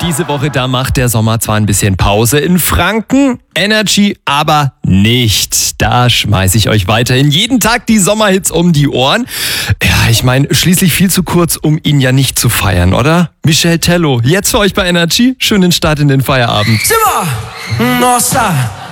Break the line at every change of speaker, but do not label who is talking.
Diese Woche, da macht der Sommer zwar ein bisschen Pause in Franken, Energy aber nicht. Da schmeiße ich euch weiterhin jeden Tag die Sommerhits um die Ohren. Ja, ich meine, schließlich viel zu kurz, um ihn ja nicht zu feiern, oder? Michel Tello, jetzt für euch bei Energy. Schönen Start in den Feierabend.
Simmer! Nossa!